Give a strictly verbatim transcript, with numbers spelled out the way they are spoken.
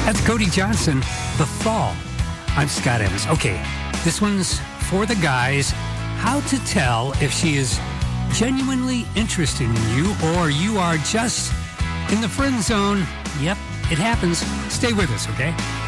That's Cody Johnson, The Fall. I'm Scott Evans. Okay, this one's for the guys. How to tell if she is genuinely interested in you or you are just in the friend zone. Yep, it happens. Stay with us, okay?